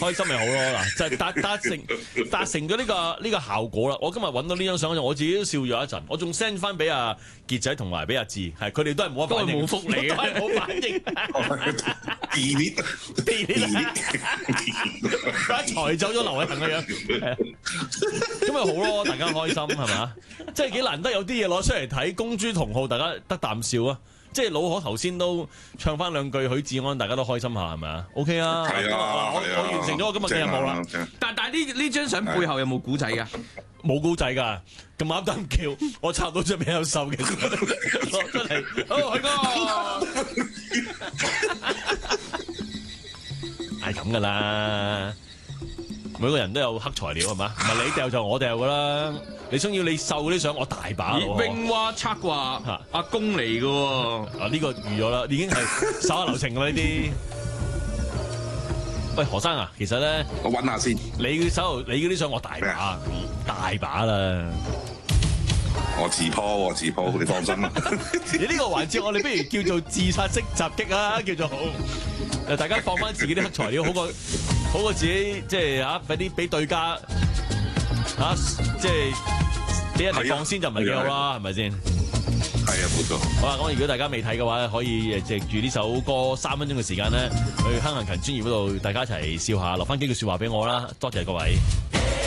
開心咪好咯嗱，就係達成咗呢個效果啦。我今日揾到呢張相，我自己都笑咗一陣，我仲 send 翻俾阿傑仔同埋俾阿志，係佢哋都係冇乜反應， 都係冇福利嘅， 都係冇反應。一財走咗劉偉恒嘅樣，係啊，咁咪好咯，大家開心係嘛？即係幾難得有啲嘢攞出嚟睇，公諸同好，大家得啖笑啊！即係老可頭先都唱翻兩句許志安，大家都開心下係咪啊 ？OK 啊， 係啊， 我完成咗我今日嘅任務啦。 但係呢張相背後有冇古仔㗎？ 冇古仔㗎，咁啱得咁巧，我插到張比較瘦嘅，攞出嚟，好，許哥，係咁㗎啦。每個人都有黑材料係嘛？唔係你掉就我掉㗎啦。你想要你瘦嗰啲相，我大把咯。 榮華策劃阿公嚟㗎喎。 啊呢個預咗啦，已經係手下留情啦呢啲。喂何生啊，其實咧， 我揾下先。 你嗰啲相我大把啦。 我自鋪，你放心啦。 你呢個環節我哋不如叫做自殺式襲擊啊，叫做好。大家放翻自己啲黑材料，好過自己即係俾對家即係俾人哋放先就唔係幾好啦，係咪先？ 係啊，冇錯。 好啦，咁如果大家未睇嘅話，可以藉住呢首歌3分鐘嘅時間咧，去坑行勤專頁嗰度，大家一齊笑下，留翻幾句説話俾我啦，多謝各位。